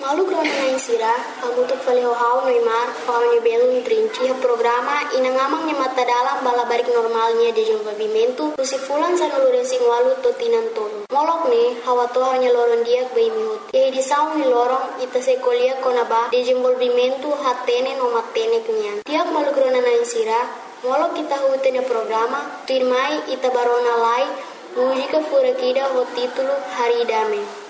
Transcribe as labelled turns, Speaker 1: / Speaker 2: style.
Speaker 1: Malu krona na insira, hamutuk falehau Neymar, pau belo trinci o programa inangamang nya mata dalam bala barik normalnya de desenvolvimento, fulan sa nuluresing walu totinan tolo. Molok ne, hawa toha nya loron diak bai mihut. Yai di saung ni lorong ita sekolia konaba de desenvolvimento hatene no matene kenyan. Tiak malu krona na insira, molok kita hutene programa, firmai ita barona lai, mujika furakida ho titulo Hari Dame.